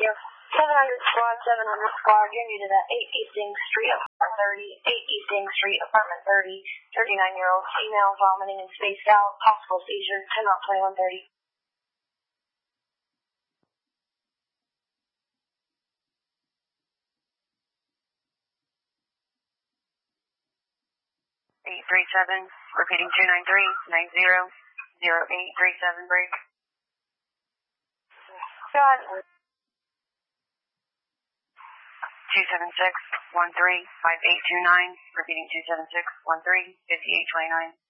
700 squad, 700 squad, you're new to that 8 Easting Street, apartment 30, 8 Easting Street, apartment 30, 39-year-old female vomiting and spaced out, possible seizure, 10 out 2130. 837, repeating 293-90-0837, break. Go ahead. 276-13-5829, repeating 276-13-5829.